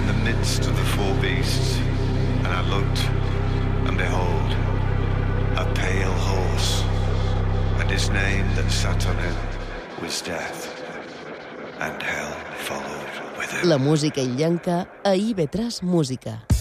in the midst of the four beasts, and I looked, and behold, a pale horse, and his name that sat on him was Death, and hell followed with him. La música illenca a IB3 Música.